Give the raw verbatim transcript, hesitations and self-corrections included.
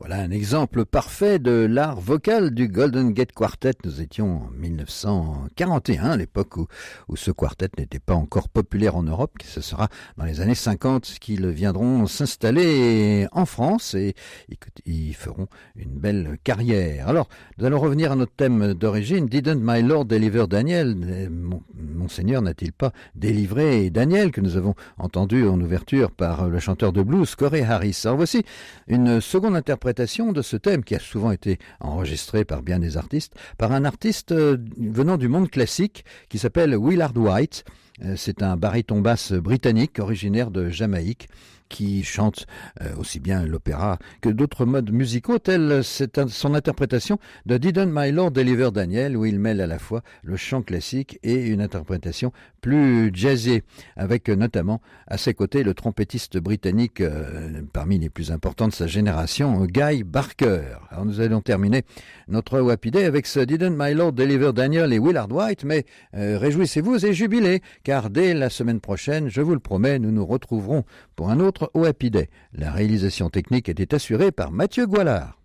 Voilà un exemple parfait de l'art vocal du Golden Gate Quartet. Nous étions en mille neuf cent quarante et un, à l'époque où, où ce quartet n'était pas encore populaire en Europe. Ce sera dans les années cinquante qu'ils viendront s'installer en France et ils feront une belle carrière. Alors, nous allons revenir à notre thème d'origine. Didn't my Lord deliver Daniel? Mon, Monseigneur n'a-t-il pas délivré Daniel, que nous avons entendu en ouverture par le chanteur de blues Corey Harris. Alors voici une seconde interprétation de ce thème qui a souvent été enregistré par bien des artistes, par un artiste venant du monde classique qui s'appelle Willard White. C'est un baryton basse britannique originaire de Jamaïque qui chante euh, aussi bien l'opéra que d'autres modes musicaux, tels c'est un, son interprétation de Didn't My Lord Deliver Daniel, où il mêle à la fois le chant classique et une interprétation plus jazzée, avec euh, notamment à ses côtés le trompettiste britannique euh, parmi les plus importants de sa génération, Guy Barker. Alors nous allons terminer notre Happy Day avec ce Didn't My Lord Deliver Daniel et Willard White, mais euh, réjouissez-vous et jubilez, car dès la semaine prochaine, je vous le promets, nous nous retrouverons pour un autre au Happy Day. La réalisation technique était assurée par Mathieu Goualard.